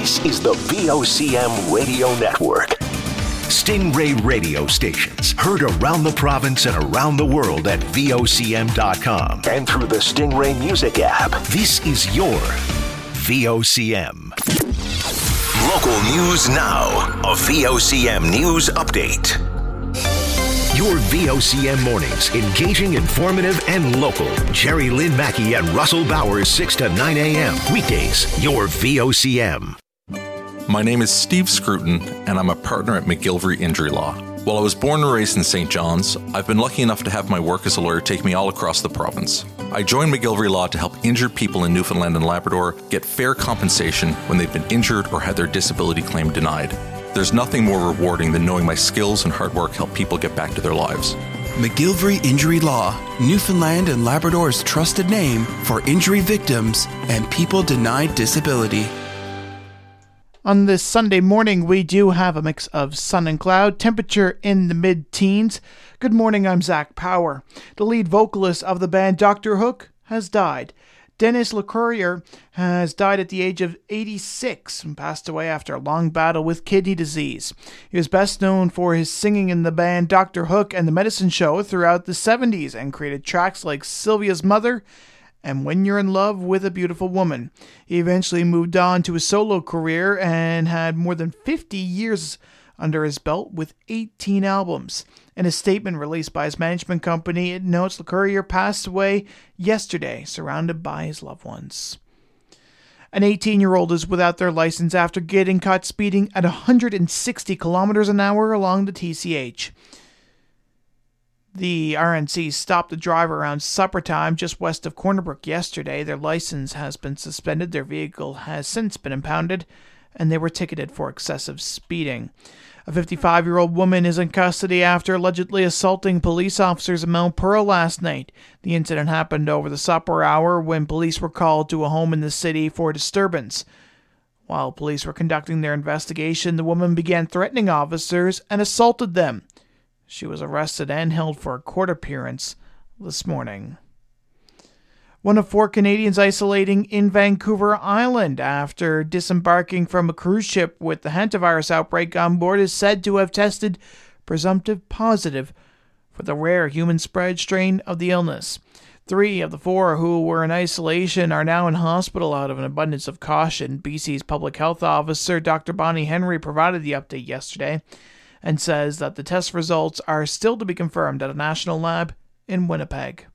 This is the VOCM Radio Network. Stingray radio stations heard around the province and around the world at VOCM.com and through the Stingray Music app. This is your VOCM. Local news now. A VOCM news update. Your VOCM mornings, engaging, informative, and local. Jerry Lynn Mackey and Russell Bowers, 6 to 9 a.m. Weekdays, your VOCM. My name is Steve Scruton, and I'm a partner at McGillivray Injury Law. While I was born and raised in St. John's, I've been lucky enough to have my work as a lawyer take me all across the province. I joined McGillivray Law to help injured people in Newfoundland and Labrador get fair compensation when they've been injured or had their disability claim denied. There's nothing more rewarding than knowing my skills and hard work help people get back to their lives. McGillivray Injury Law, Newfoundland and Labrador's trusted name for injury victims and people denied disability. On this Sunday morning, we do have a mix of sun and cloud, temperature in the mid-teens. Good morning, I'm Zach Power. The lead vocalist of the band Dr. Hook has died. Dennis LeCourrier has died at the age of 86 and passed away after a long battle with kidney disease. He was best known for his singing in the band Dr. Hook and the Medicine Show throughout the 70s and created tracks like Sylvia's Mother and When You're in Love with a Beautiful Woman. He eventually moved on to a solo career and had more than 50 years under his belt with 18 albums. In a statement released by his management company, it notes LeCourrier passed away yesterday, surrounded by his loved ones. An 18-year-old is without their license after getting caught speeding at 160 kilometers an hour along the TCH. The RNC stopped the driver around supper time just west of Corner Brook yesterday. Their license has been suspended, their vehicle has since been impounded, and they were ticketed for excessive speeding. A 55-year-old woman is in custody after allegedly assaulting police officers in Mount Pearl last night. The incident happened over the supper hour when police were called to a home in the city for a disturbance. While police were conducting their investigation, the woman began threatening officers and assaulted them. She was arrested and held for a court appearance this morning. One of 4 Canadians isolating in Vancouver Island after disembarking from a cruise ship with the hantavirus outbreak on board is said to have tested presumptive positive for the rare human-spread strain of the illness. 3 of the 4 who were in isolation are now in hospital out of an abundance of caution. BC's public health officer, Dr. Bonnie Henry, provided the update yesterday and says that the test results are still to be confirmed at a national lab in Winnipeg.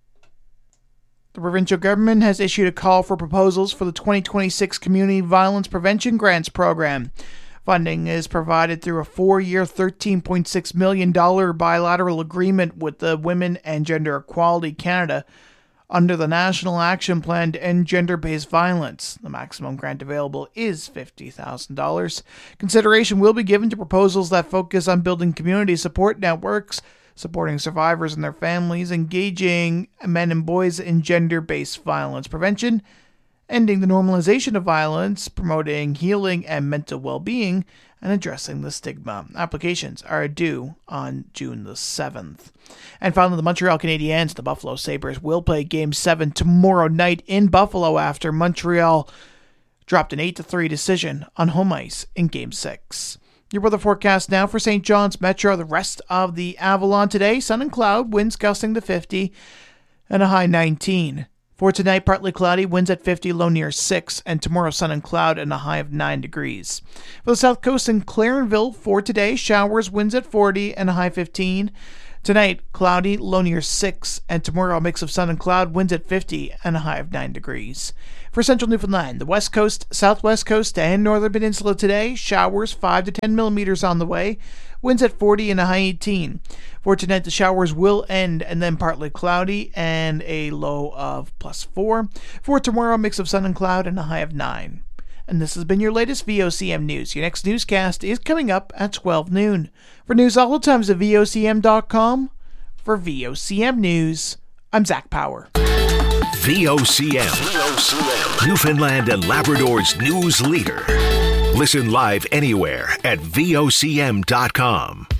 The provincial government has issued a call for proposals for the 2026 Community Violence Prevention Grants Program. Funding is provided through a 4-year, $13.6 million bilateral agreement with the Women and Gender Equality Canada under the National Action Plan to End Gender-Based Violence. The maximum grant available is $50,000. Consideration will be given to proposals that focus on building community support networks, supporting survivors and their families, engaging men and boys in gender-based violence prevention, ending the normalization of violence, promoting healing and mental well-being, and addressing the stigma. Applications are due on June the 7th. And finally, the Montreal Canadiens and the Buffalo Sabres will play Game 7 tomorrow night in Buffalo after Montreal dropped an 8-3 decision on home ice in Game 6. Your weather forecast now for St. John's Metro. The rest of the Avalon today, sun and cloud, winds gusting to 50 and a high 19. For tonight, partly cloudy, winds at 50, low near 6, and tomorrow sun and cloud and a high of 9 degrees. For the South Coast and Clarenville, for today, showers, winds at 40 and a high 15. Tonight, cloudy, low near 6, and tomorrow a mix of sun and cloud, winds at 50 and a high of 9 degrees. For central Newfoundland, the west coast, southwest coast, and northern peninsula today, showers 5 to 10 millimeters on the way, winds at 40 and a high 18. For tonight, the showers will end and then partly cloudy and a low of +4. For tomorrow, a mix of sun and cloud and a high of 9. And this has been your latest VOCM News. Your next newscast is coming up at 12 noon. For news all the times at VOCM.com. For VOCM News, I'm Zach Power. VOCM. Newfoundland and Labrador's news leader. Listen live anywhere at VOCM.com.